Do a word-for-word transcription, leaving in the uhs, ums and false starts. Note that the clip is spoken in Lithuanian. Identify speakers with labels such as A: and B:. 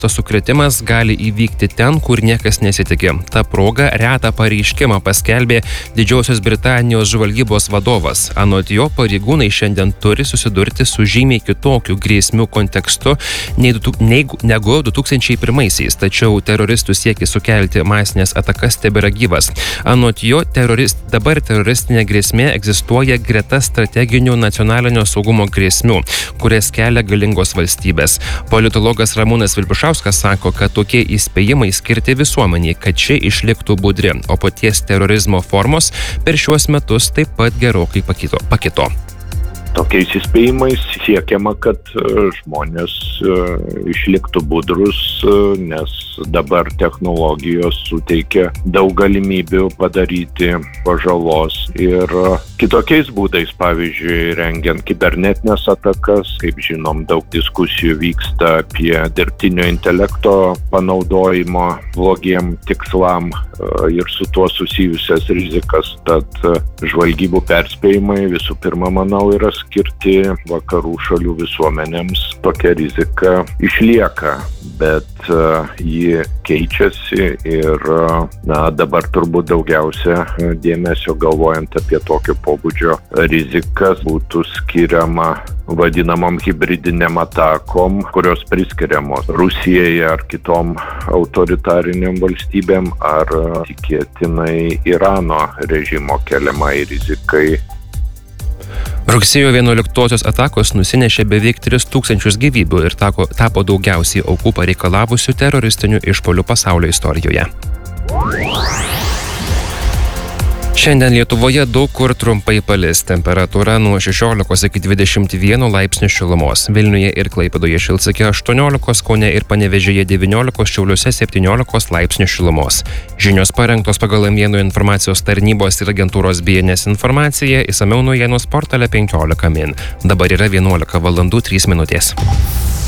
A: Tas sukrėtimas gali įvykti ten, kur niekas nesitikė. Ta proga retą pareiškimą paskelbė Didžiosios Britanijos žvalgybos vadovas. Anot jo, pareigūnai šiandien turi susidurti su žymiai kitokiu grėsmių kontekstu nei, nei, negu du tūkstančiai pirmaisiais, tačiau teroristų siekis sukelti masinės atakas tebėra gyvas. Anot jo, terorist, dabar teroristinė grėsmė egzistuoja greta strateginių nacionalinio saugumo grėsmių, kurias kelia galingos valstybės. Politologas Ramūnas Vilpišauskas sako, kad tokie įspėjimai skirti visuomeniai, kad ši išliktų budri, o paties terorizmo formos per šiuos metus taip pat gerokai pakito. pakito.
B: Tokiais įspėjimais siekiama, kad žmonės išliktų budrus, nes dabar technologijos suteikia daug galimybių padaryti pažalos ir kitokiais būdais, pavyzdžiui, rengiant kibernetinės atakas. Kaip žinom, daug diskusijų vyksta apie dirbtinio intelekto panaudojimo blogiem tikslam ir su tuo susijusias rizikas. Tad žvalgybų perspėjimai visų pirma, manau, yra skirti vakarų šalių visuomenėms. Tokia rizika išlieka, bet uh, ji keičiasi ir uh, na, dabar turbūt daugiausia dėmesio galvojant apie tokio pobūdžio rizikas būtų skiriama vadinamom hibridiniam atakom, kurios priskiriamos Rusijai ar kitom autoritariniam valstybėm ar uh, tikėtinai Irano režimo keliamai rizikai.
A: Rugsėjo vienuoliktosios atakos nusinešė beveik tris tūkstančius gyvybių ir tako, tapo daugiausiai aukų pareikalavusių teroristinių išpuolių pasaulio istorijoje. Šiandien Lietuvoje daug kur trumpai palis. Temperatūra nuo šešiolikos iki dvidešimt vieno laipsnių šilumos. Vilniuje ir Klaipėdoje šils iki aštuoniolikos, Kaune ir Panevėžyje devyniolikos, Šiauliuose septyniolikos laipsnių šilumos. Žinios parengtos pagal naujienų informacijos tarnybos ir agentūros B N S informaciją, išsamiau naujienų portale penkiolika min. Dabar yra vienuolika valandų trys minutės.